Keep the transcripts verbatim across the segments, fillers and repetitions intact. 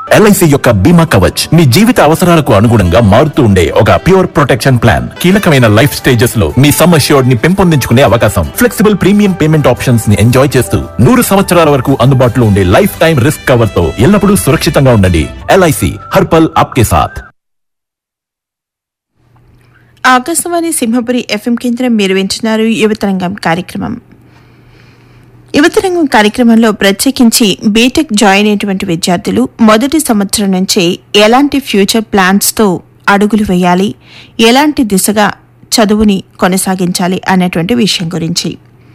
LIC యొక్క బీమా కవచ్ మీ జీవిత అవసరాలకు అనుగుణంగా మారుతూ ఉండే ఒక ప్యూర్ ప్రొటెక్షన్ ప్లాన్. కీలకమైన లైఫ్ స్టేజెస్ లో మీ సమ్ అష్యూర్డ్ ని పెంపొందించుకునే అవకాశం, ఫ్లెక్సిబుల్ ప్రీమియం పేమెంట్ ఆప్షన్స్ ని ఎంజాయ్ చేస్తూ నూరు సంవత్సరాల వరకు అందుబాటులో ఉండే లైఫ్ టైం రిస్క్ కవర్ తో ఎల్లప్పుడూ సురక్షితంగా ఉండండి. ఎల్ఐసి హర్పల్ ఆప్కే సాథ్. ఆకాశవాణి సింహపురి ఎఫ్ఎం కేంద్రం మీరు వింటున్నారు యువతరంగం కార్యక్రమం. యువతరంగం కార్యక్రమంలో ప్రత్యేకించి బీటెక్ జాయిన్ అయినటువంటి విద్యార్థులు మొదటి సంవత్సరం నుంచే ఎలాంటి ఫ్యూచర్ ప్లాన్స్తో అడుగులు వేయాలి, ఎలాంటి దిశగా చదువుని కొనసాగించాలి అన్నటువంటి విషయం గురించి.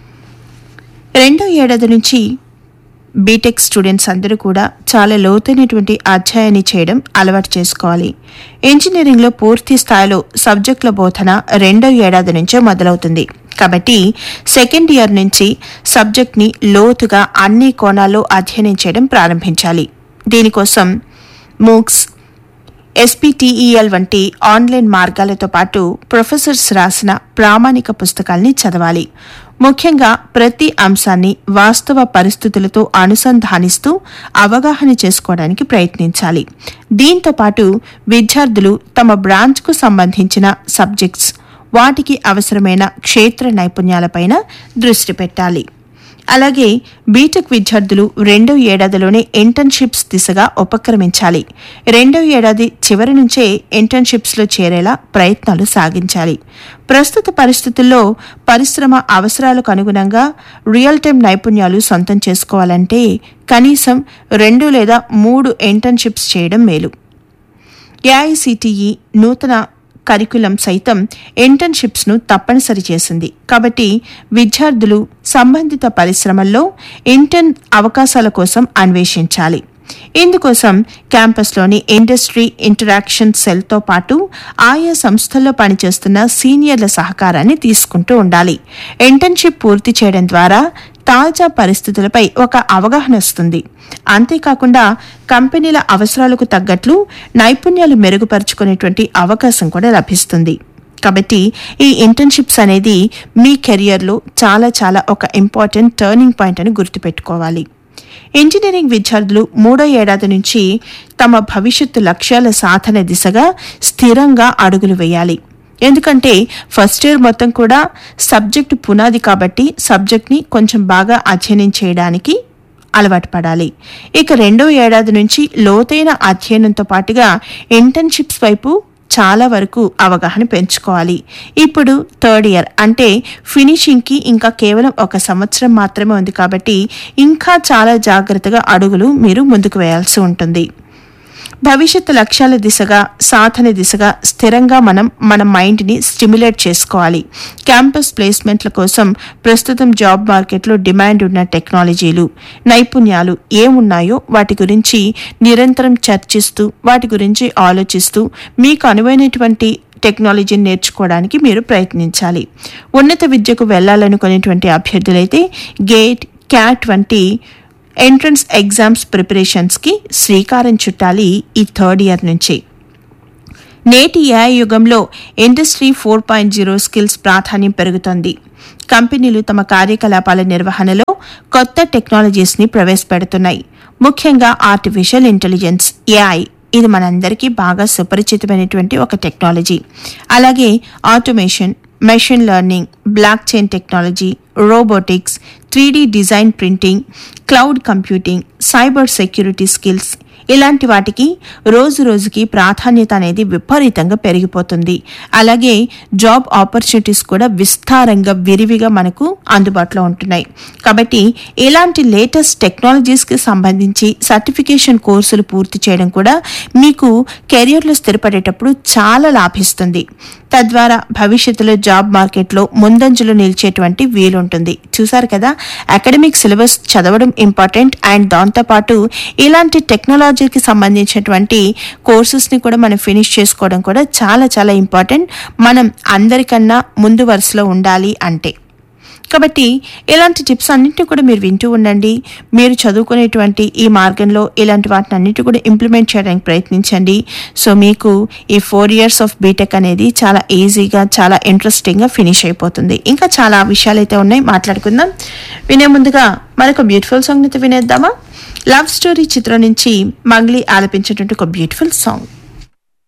రెండో ఏడాది నుంచి బీటెక్ స్టూడెంట్స్ అందరూ కూడా చాలా లోతైనటువంటి అధ్యాయాన్ని చేయడం అలవాటు చేసుకోవాలి. ఇంజనీరింగ్లో పూర్తి స్థాయిలో సబ్జెక్టుల బోధన రెండో ఏడాది నుంచే మొదలవుతుంది. కాబట్టి సెకండ్ ఇయర్ నుంచి సబ్జెక్ట్ని లోతుగా అన్ని కోణాల్లో అధ్యయనం చేయడం ప్రారంభించాలి. దీనికోసం మూక్స్, ఎస్పీటీఈఎల్ వంటి ఆన్లైన్ మార్గాలతో పాటు ప్రొఫెసర్స్ రాసిన ప్రామాణిక పుస్తకాల్ని చదవాలి. ముఖ్యంగా ప్రతి అంశాన్ని వాస్తవ పరిస్థితులతో అనుసంధానిస్తూ అవగాహన చేసుకోవడానికి ప్రయత్నించాలి. దీంతో పాటు విద్యార్థులు తమ బ్రాంచ్కు సంబంధించిన సబ్జెక్ట్స్, వాటికి అవసరమైన క్షేత్ర నైపుణ్యాలపైన దృష్టి పెట్టాలి. అలాగే బీటెక్ విద్యార్థులు రెండో ఏడాదిలోనే ఇంటర్న్షిప్స్ దిశగా ఉపక్రమించాలి. రెండో ఏడాది చివరి నుంచే ఇంటర్న్షిప్స్లో చేరేలా ప్రయత్నాలు సాగించాలి. ప్రస్తుత పరిస్థితుల్లో పరిశ్రమ అవసరాలకు అనుగుణంగా రియల్ టైం నైపుణ్యాలు సొంతం చేసుకోవాలంటే కనీసం రెండు లేదా మూడు ఇంటర్న్షిప్స్ చేయడం మేలు. ఏఐసిటిఈ నూతన కరికులం సైతం ఇంటర్న్షిప్స్ను తప్పనిసరి చేసింది. కాబట్టి విద్యార్థులు సంబంధిత పరిశ్రమల్లో ఇంటర్న్ అవకాశాల కోసం అన్వేషించాలి. ఇందుకోసం క్యాంపస్లోని ఇండస్ట్రీ ఇంటరాక్షన్ సెల్తో పాటు ఆయా సంస్థల్లో పనిచేస్తున్న సీనియర్ల సహకారాన్ని తీసుకుంటూ ఉండాలి. ఇంటర్న్షిప్ పూర్తి చేయడం ద్వారా తాజా పరిస్థితులపై ఒక అవగాహన వస్తుంది. అంతేకాకుండా కంపెనీల అవసరాలకు తగ్గట్లు నైపుణ్యాలు మెరుగుపరుచుకునేటువంటి అవకాశం కూడా లభిస్తుంది. కాబట్టి ఈ ఇంటర్న్షిప్స్ అనేది మీ కెరియర్లో చాలా చాలా ఒక ఇంపార్టెంట్ టర్నింగ్ పాయింట్ అని గుర్తుపెట్టుకోవాలి. ఇంజనీరింగ్ విద్యార్థులు మూడో ఏడాది నుంచి తమ భవిష్యత్తు లక్ష్యాల సాధన దిశగా స్థిరంగా అడుగులు వేయాలి. ఎందుకంటే ఫస్ట్ ఇయర్ మొత్తం కూడా సబ్జెక్టు పునాది కాబట్టి సబ్జెక్ట్ని కొంచెం బాగా అధ్యయనం చేయడానికి అలవాటు పడాలి. ఇక రెండో ఏడాది నుంచి లోతైన అధ్యయనంతో పాటుగా ఇంటర్న్షిప్స్ వైపు చాలా వరకు అవగాహన పెంచుకోవాలి. ఇప్పుడు థర్డ్ ఇయర్ అంటే ఫినిషింగ్కి ఇంకా కేవలం ఒక సంవత్సరం మాత్రమే ఉంది కాబట్టి ఇంకా చాలా జాగ్రత్తగా అడుగులు మీరు ముందుకు వేయాల్సి ఉంటుంది. భవిష్యత్తు లక్ష్యాల దిశగా సాధన దిశగా స్థిరంగా మనం మన మైండ్ని స్టిమ్యులేట్ చేసుకోవాలి. క్యాంపస్ ప్లేస్మెంట్ల కోసం ప్రస్తుతం జాబ్ మార్కెట్లో డిమాండ్ ఉన్న టెక్నాలజీలు, నైపుణ్యాలు ఏమున్నాయో వాటి గురించి నిరంతరం చర్చిస్తూ వాటి గురించి ఆలోచిస్తూ మీకు అనువైనటువంటి టెక్నాలజీని నేర్చుకోవడానికి మీరు ప్రయత్నించాలి. ఉన్నత విద్యకు వెళ్లాలనుకునేటువంటి అభ్యర్థులైతే గేట్, క్యాట్ వంటి ఎంట్రన్స్ ఎగ్జామ్స్ ప్రిపరేషన్స్కి శ్రీకారం చుట్టాలి ఈ థర్డ్ ఇయర్ నుంచి. నేటి ఏఐ యుగంలో industry four point zero skills ప్రాధాన్యం పెరుగుతోంది. కంపెనీలు తమ కార్యకలాపాల నిర్వహణలో కొత్త టెక్నాలజీస్ని ప్రవేశపెడుతున్నాయి. ముఖ్యంగా ఆర్టిఫిషియల్ ఇంటెలిజెన్స్, ఏఐ ఇది మనందరికీ బాగా సుపరిచితమైనటువంటి ఒక టెక్నాలజీ. అలాగే automation, machine learning, block chain technology, robotics, three D design printing, cloud computing, cyber security skills ఇలాంటి వాటికి రోజు రోజుకి ప్రాధాన్యత అనేది విపరీతంగా పెరిగిపోతుంది. అలాగే జాబ్ ఆపర్చునిటీస్ కూడా విస్తారంగా విరివిగా మనకు అందుబాటులో ఉంటున్నాయి. కాబట్టి ఇలాంటి లేటెస్ట్ టెక్నాలజీస్కి సంబంధించి సర్టిఫికేషన్ కోర్సులు పూర్తి చేయడం కూడా మీకు కెరియర్లో స్థిరపడేటప్పుడు చాలా లాభిస్తుంది. తద్వారా భవిష్యత్తులో జాబ్ మార్కెట్లో ముందంజలో నిలిచేటువంటి వీలుంటుంది. చూసారు కదా, అకాడమిక్ సిలబస్ చదవడం ఇంపార్టెంట్ అండ్ దాంతోపాటు ఇలాంటి టెక్నాలజీకి సంబంధించినటువంటి కోర్సెస్ని కూడా మనం ఫినిష్ చేసుకోవడం కూడా చాలా చాలా ఇంపార్టెంట్, మనం అందరికన్నా ముందు వరుసలో ఉండాలి అంటే. కాబట్టి ఇలాంటి టిప్స్ అన్నింటినీ కూడా మీరు వింటూ ఉండండి. మీరు చదువుకునేటువంటి ఈ మార్గంలో ఇలాంటి వాటిని అన్నింటి కూడా ఇంప్లిమెంట్ చేయడానికి ప్రయత్నించండి. సో మీకు ఈ ఫోర్ ఇయర్స్ ఆఫ్ బీటెక్ అనేది చాలా ఈజీగా చాలా ఇంట్రెస్టింగ్గా ఫినిష్ అయిపోతుంది. ఇంకా చాలా విషయాలు అయితే ఉన్నాయి, మాట్లాడుకుందాం. వినే ముందుగా మరొక బ్యూటిఫుల్ సాంగ్ అయితే వినేద్దామా? లవ్ స్టోరీ చిత్రం నుంచి మంగ్లీ ఆలపించినటువంటి ఒక బ్యూటిఫుల్ సాంగ్.